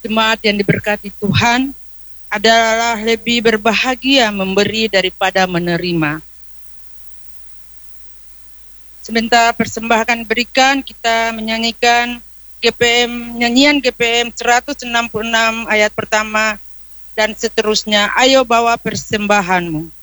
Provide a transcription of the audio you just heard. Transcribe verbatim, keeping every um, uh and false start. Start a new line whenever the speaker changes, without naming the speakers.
jemaat yang diberkati Tuhan, adalah lebih berbahagia memberi daripada menerima. Sebentar persembahkan berikan, kita menyanyikan G P M, nyanyian G P M seratus enam puluh enam ayat pertama dan seterusnya. Ayo bawa persembahanmu.